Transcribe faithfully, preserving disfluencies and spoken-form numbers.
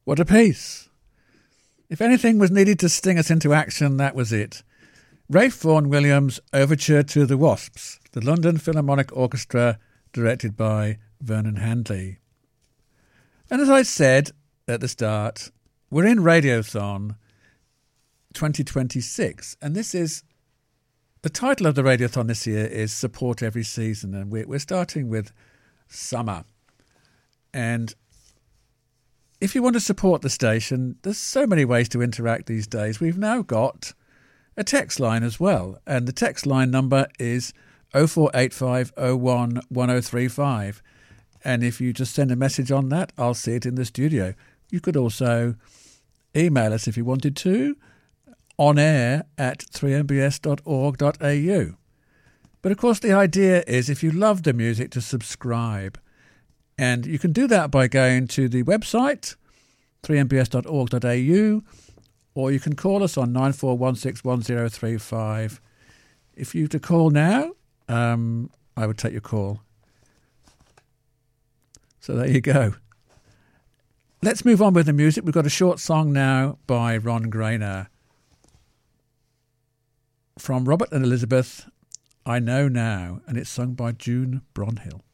What a piece. If anything was needed to sting us into action, that was it. Ralph Vaughan Williams' Overture to the Wasps, the London Philharmonic Orchestra, directed by Vernon Handley. And as I said at the start, we're in Radiothon twenty twenty-six, and this is, the title of the Radiothon this year is Support Every Season, and we're, we're starting with summer. And if you want to support the station, there's so many ways to interact these days. We've now got a text line as well, and the text line number is oh four eight five oh one one oh three five. And if you just send a message on that, I'll see it in the studio. You could also email us if you wanted to, on air at three m b s dot org dot a u. But of course the idea is, if you love the music, to subscribe. And you can do that by going to the website, three m b s dot org dot a u, or you can call us on nine four one six one zero three five. If you were to call now, um, I would take your call. So there you go. Let's move on with the music. We've got a short song now by Ron Grainer. From Robert and Elizabeth, I Know Now, and it's sung by June Bronhill.